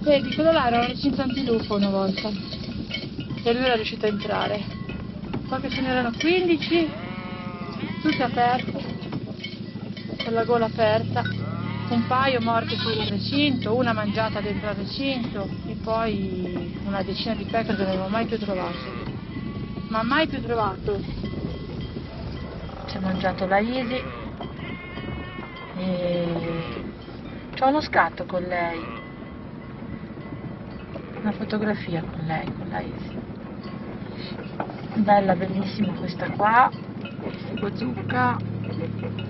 Vedi, quello là era un recinto antilupo una volta e lui era riuscito a entrare. Qua che ce n'erano 15, tutte aperte, con la gola aperta, un paio morti fuori dal recinto, una mangiata dentro al recinto e poi una decina di pecore che non avevo mai più trovato. Ma mai più trovato. Si è mangiato la Isi e c'ho uno scatto con lei, una fotografia con lei, con la Isi. Bella, bellissima questa qua, zucca.